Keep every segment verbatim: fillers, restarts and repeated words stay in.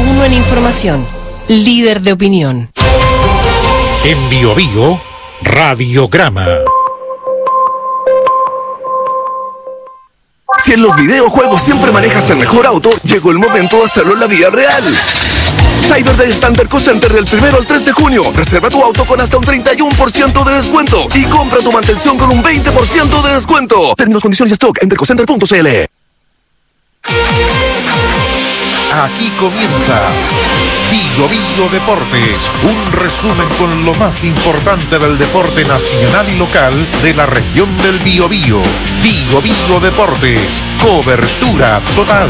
uno en información. Líder de opinión. En Bio Bio, Radiograma. Si en los videojuegos siempre manejas el mejor auto, llegó el momento de hacerlo en la vida real. Cyber Day está en Terco Center del primero al tres de junio. Reserva tu auto con hasta un treinta y uno por ciento de descuento y compra tu mantención con un veinte por ciento de descuento. Términos, condiciones y stock en tercocenter punto c l. Aquí comienza Bio Bio Deportes, un resumen con lo más importante del deporte nacional y local de la región del Biobío. Bio Bio Deportes, cobertura total.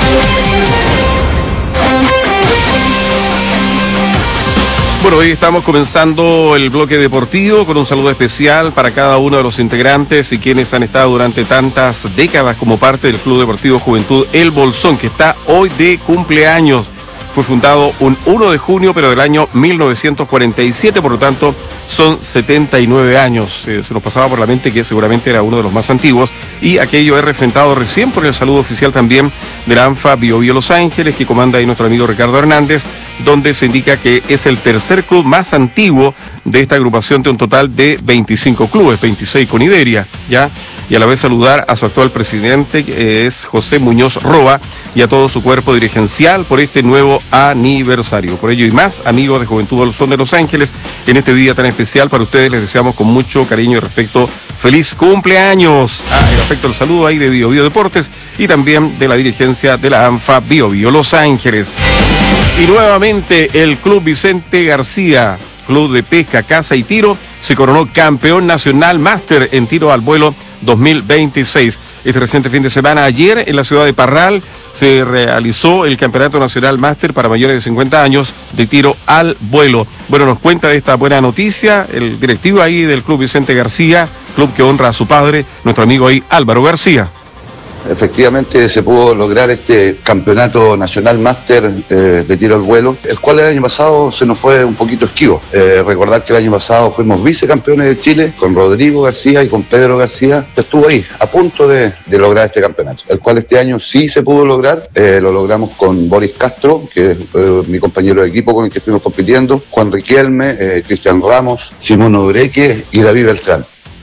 Bueno, hoy estamos comenzando el bloque deportivo con un saludo especial para cada uno de los integrantes y quienes han estado durante tantas décadas como parte del Club Deportivo Juventud El Bolsón, que está hoy de cumpleaños. Fue fundado un uno de junio, pero del año mil novecientos cuarenta y siete, por lo tanto son setenta y nueve años. Eh, se nos pasaba por la mente que seguramente era uno de los más antiguos, y aquello es refrendado recién por el saludo oficial también de la ANFA Bio Bio Los Ángeles, que comanda ahí nuestro amigo Ricardo Hernández, donde se indica que es el tercer club más antiguo de esta agrupación de un total de veinticinco clubes, veintiséis con Iberia, ¿ya? Y a la vez saludar a su actual presidente, que es José Muñoz Roa, y a todo su cuerpo dirigencial por este nuevo aniversario. Por ello y más, amigos de Juventud Bolsón de Los Ángeles, en este día tan especial para ustedes les deseamos con mucho cariño y respeto feliz cumpleaños. Ah, el afecto, el saludo ahí de Bio Bio Deportes y también de la dirigencia de la ANFA Bio Bio Los Ángeles. Y nuevamente el Club Vicente García, Club de Pesca, Caza y Tiro, se coronó campeón nacional máster en tiro al vuelo dos mil veintiséis. Este reciente fin de semana, ayer, en la ciudad de Parral, se realizó el Campeonato Nacional Máster para mayores de cincuenta años de tiro al vuelo. Bueno, nos cuenta de esta buena noticia el directivo ahí del Club Vicente García, club que honra a su padre, nuestro amigo ahí Álvaro García. Efectivamente se pudo lograr este campeonato nacional máster eh, de tiro al vuelo, el cual el año pasado se nos fue un poquito esquivo. Eh, recordar que el año pasado fuimos vicecampeones de Chile con Rodrigo García y con Pedro García. Estuvo ahí a punto de, de lograr este campeonato, el cual este año sí se pudo lograr. Eh, lo logramos con Boris Castro, que es eh, mi compañero de equipo con el que estuvimos compitiendo, Juan Riquelme, eh, Cristian Ramos, Simón Obreque y David Beltrán.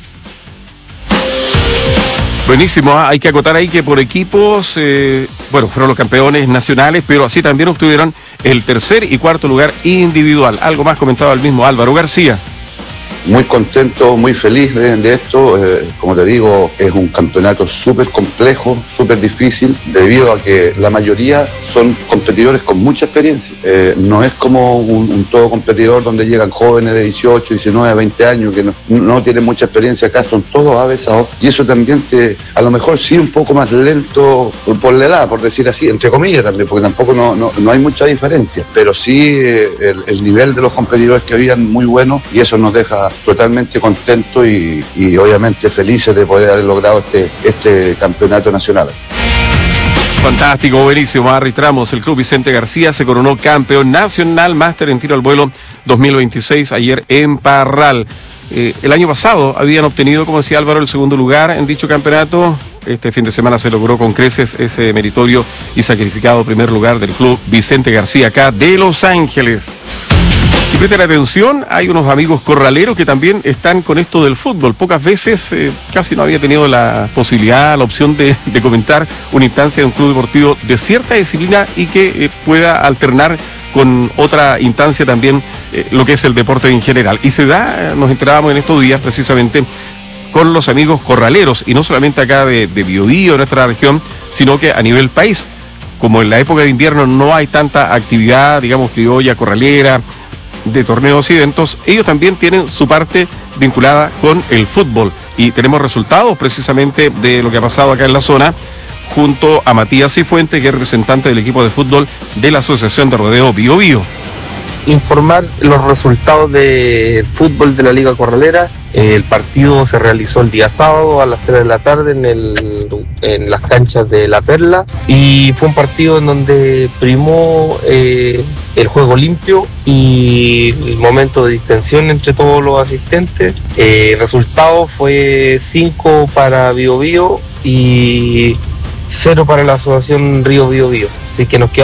Buenísimo, ¿eh? Hay que acotar ahí que por equipos, eh, bueno, fueron los campeones nacionales, pero así también obtuvieron el tercer y cuarto lugar individual. Algo más comentado el mismo Álvaro García. Muy contento, muy feliz de, de esto. Eh, como te digo, es un campeonato súper complejo, súper difícil, debido a que la mayoría son competidores con mucha experiencia. Eh, no es como un, un todo competidor donde llegan jóvenes de dieciocho, diecinueve, veinte años que no, no tienen mucha experiencia. Acá son todos avesados, y eso también te, a lo mejor sí un poco más lento por la edad, por decir así, entre comillas también, porque tampoco no, no, no hay mucha diferencia, pero sí eh, el, el nivel de los competidores que habían muy bueno, y eso nos deja totalmente contentos y, y obviamente felices de poder haber logrado este, este campeonato nacional. Fantástico, buenísimo. Arbitramos, el Club Vicente García se coronó campeón nacional máster en tiro al vuelo dos mil veintiséis ayer en Parral. Eh, el año pasado habían obtenido, como decía Álvaro, el segundo lugar en dicho campeonato. Este fin de semana se logró con creces ese meritorio y sacrificado primer lugar del Club Vicente García acá de Los Ángeles. Y presten atención, hay unos amigos corraleros que también están con esto del fútbol. Pocas veces, eh, casi no había tenido la posibilidad, la opción de, de comentar una instancia de un club deportivo de cierta disciplina y que eh, pueda alternar con otra instancia también eh, lo que es el deporte en general. Y se da, nos enterábamos en estos días precisamente con los amigos corraleros, y no solamente acá de, de Biobío, en nuestra región, sino que a nivel país. Como en la época de invierno no hay tanta actividad, digamos, criolla, corralera, de torneos y eventos, ellos también tienen su parte vinculada con el fútbol, y tenemos resultados precisamente de lo que ha pasado acá en la zona junto a Matías Cifuentes, que es representante del equipo de fútbol de la Asociación de Rodeo Bio Bio. Informar los resultados del fútbol de la Liga Corralera. El partido se realizó el día sábado a las tres de la tarde en, el, en las canchas de La Perla, y fue un partido en donde primó eh, el juego limpio y el momento de distensión entre todos los asistentes. Eh, el resultado fue cinco para Bio Bio y cero para la Asociación Río Bio Bio, así que nos queda